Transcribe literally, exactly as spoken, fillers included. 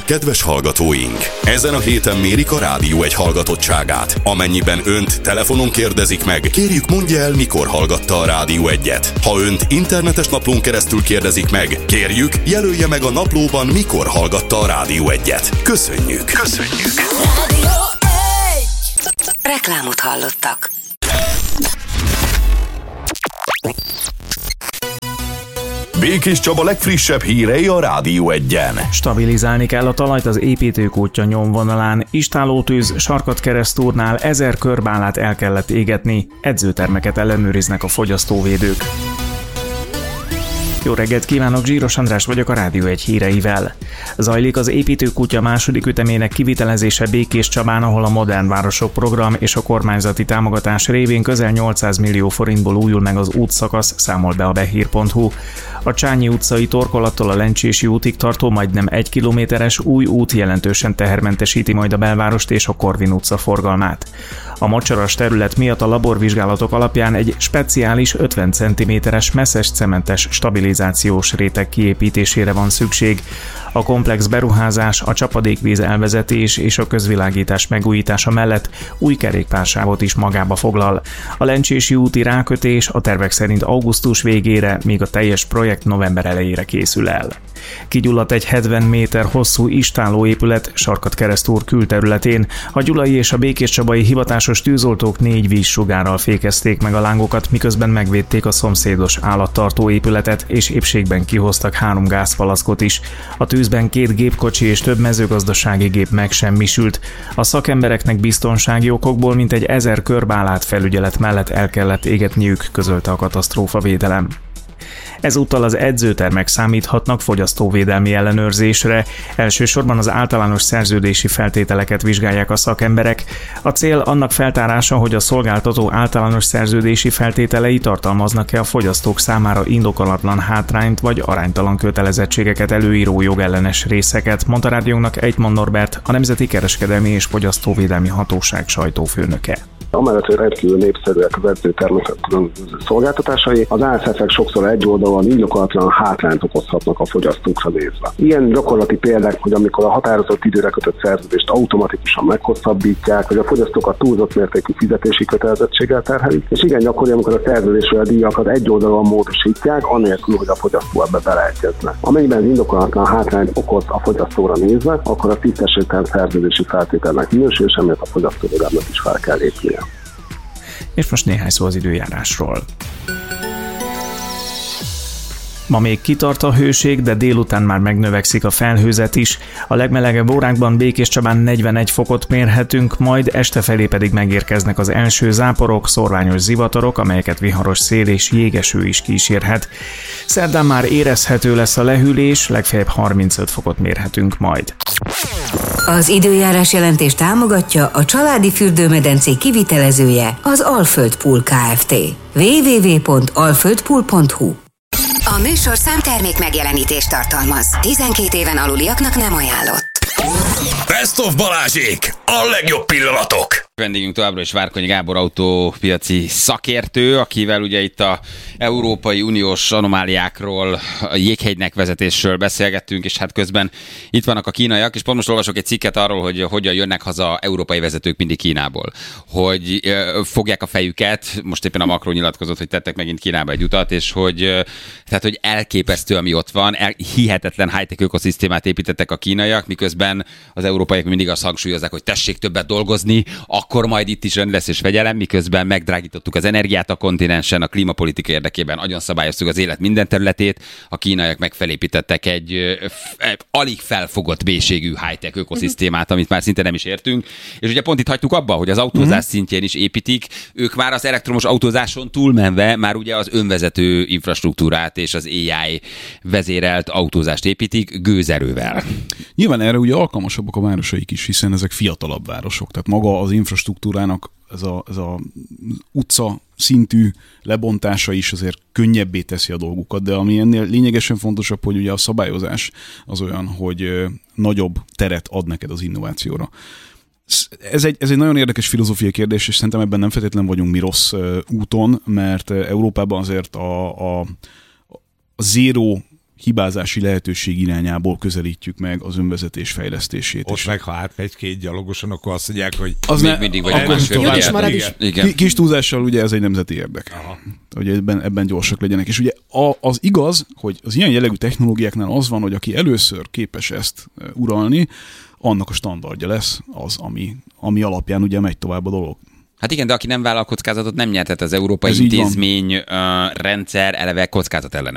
kedves hallgatóink! Ezen a héten mérik a Rádió egy hallgatottságát. Amennyiben önt telefonon kérdezik meg, kérjük mondja el, mikor hallgatta a Rádió egyet. Ha önt internetes naplón keresztül kérdezik meg, kérjük jelölje meg a naplóban, mikor hallgatta a Rádió egyet. Köszönjük! Köszönjük! Rádió egy! Reklámot hallottak. Békés Csaba legfrissebb hírei a Rádió egyen. Stabilizálni kell a talajt az építőkútja nyomvonalán. Istállótűz Sarkadkeresztúrnál ezer körbálát el kellett égetni. Edzőtermeket ellenőriznek a fogyasztóvédők. Jó reggelt kívánok, Zsíros András vagyok a Rádió egy híreivel. Zajlik az építőkútja második ütemének kivitelezése Békés Csabán, ahol a Modern Városok program és a kormányzati támogatás révén közel nyolcszáz millió forintból újul meg az útszakasz, számol be a behír pont hu. A Csányi utcai torkolattól a Lencsési útig tartó majdnem egy kilométeres új út jelentősen tehermentesíti majd a belvárost és a Korvin utca forgalmát. A mocsaras terület miatt a laborvizsgálatok alapján egy speciális ötven centiméteres messzes cementes stabilizációs réteg kiépítésére van szükség. A komplex beruházás, a csapadékvíz elvezetés és a közvilágítás megújítása mellett új kerékpársávot is magába foglal. A Lencsési úti rákötés a tervek szerint augusztus végére, míg a teljes projekt november elejére készül el. Kigyulladt egy hetven méter hosszú istállóépület Sarkadkeresztúr külterületén. A gyulai és a békéscsabai hivatásos tűzoltók négy vízsugárral fékezték meg a lángokat, miközben megvédték a szomszédos állattartó épületet, és épségben kihoztak három gázpalaszkot is. A tűzben két gépkocsi és több mezőgazdasági gép megsemmisült. A szakembereknek biztonsági okokból mintegy ezer körbálát felügyelet mellett el kellett égetniük, közölte a katasztrófavédelem. Ezúttal az edzőtermek számíthatnak fogyasztóvédelmi ellenőrzésre. Elsősorban az általános szerződési feltételeket vizsgálják a szakemberek. A cél annak feltárása, hogy a szolgáltató általános szerződési feltételei tartalmaznak-e a fogyasztók számára indokolatlan hátrányt vagy aránytalan kötelezettségeket előíró jogellenes részeket, mondta rádiónak Ejtman Norbert, a Nemzeti Kereskedelmi és Fogyasztóvédelmi Hatóság sajtófőnöke. Amellett, hogy rendkívül népszerűek az edzőtermek szolgáltatásai, az á es ef-ek sokszor egyoldalúan indokolatlan hátrányt okozhatnak a fogyasztókra nézve. Ilyen gyakorlati példák, hogy amikor a határozott időre kötött szerződést automatikusan meghosszabbítják, vagy a fogyasztókat túlzott mértékű fizetési kötelezettséggel terhelik, és igen gyakori, amikor a szerződésről a díjakat egyoldalúan módosítják, anélkül, hogy a fogyasztó ebbe beleegyezne. Amennyiben az indokolatlan hátrányt okoz a fogyasztóra nézve, akkor a tisztességtelen szerződési feltételnek minősül, és emiatt a fogyasztóvédelmet is fel kell lépnie. És most néhány szó az időjárásról. Ma még kitart a hőség, de délután már megnövekszik a felhőzet is. A legmelegebb órákban Békéscsabán negyvenegy fokot mérhetünk, majd este felé pedig megérkeznek az első záporok, szorványos zivatarok, amelyeket viharos szél és jégeső is kísérhet. Szerdán már érezhető lesz a lehűlés, legfeljebb harmincöt fokot mérhetünk majd. Az időjárás jelentés támogatja a családi fürdőmedencé kivitelezője, az Alföld Pool Kft. double-u double-u double-u pont alföld pool pont hu. A műsor számtermék megjelenítést tartalmaz. tizenkét éven aluliaknak nem ajánlott. Best of Balázsék! A legjobb pillanatok! Vendégünk továbbra is Várkonyi Gábor autópiaci szakértő, akivel ugye itt a Európai Uniós anomáliákról, a jéghegynek vezetésről beszélgettünk, és hát közben itt vannak a kínaiak, és pont most olvasok egy cikket arról, hogy hogyan jönnek haza európai vezetők mindig Kínából. Hogy fogják a fejüket, most éppen a Macron nyilatkozott, hogy tettek megint Kínába egy utat, és hogy, tehát, hogy elképesztő, ami ott van, el, hihetetlen high-tech ökoszisztémát építettek a kínaiak, miközben az európaiak mindig azt hangsúlyozzák, hogy tessék többet dolgozni, akkor majd itt is rend lesz és fegyelem, miközben megdrágítottuk az energiát a kontinensen, a klímapolitika érdekében nagyon szabályoztuk az élet minden területét, a kínaiak meg felépítettek egy f- alig felfogott mélységű high-tech ökoszisztémát, amit már szinte nem is értünk, és ugye pont itt hagytuk abba, hogy az autózás uh-huh. szintjén is építik, ők már az elektromos autózáson túlmenve már ugye az önvezető infrastruktúrát és az á i vezérelt autózást építik gőzerővel. Nyilván erre ugye alkalmasabbak a városaik is, hiszen ezek fiatalabb városok, tehát maga az infrastruktúrának ez a, ez a utca szintű lebontása is azért könnyebbé teszi a dolgukat, de ami ennél lényegesen fontosabb, hogy ugye a szabályozás az olyan, hogy nagyobb teret ad neked az innovációra. Ez egy, ez egy nagyon érdekes filozófiai kérdés, és szerintem ebben nem feltétlenül vagyunk mi rossz úton, mert Európában azért a, a, a zéró hibázási lehetőség irányából közelítjük meg az önvezetés fejlesztését. Ott meg, ha átmegy két gyalogoson, akkor azt mondják, hogy az még ne, mindig vagy akkor másfél tovább. milliárd. Igen. Igen. Kis túlzással ugye ez egy nemzeti érdek. Aha. Hogy ebben, ebben gyorsak legyenek. És ugye a, az igaz, hogy az ilyen jellegű technológiáknál az van, hogy aki először képes ezt uralni, annak a standardja lesz az, ami, ami alapján ugye megy tovább a dolog. Hát igen, de aki nem vállal kockázatot, nem nyerhet az európai Ez így van. intézmény uh, rendszer eleve kockázat ellenes.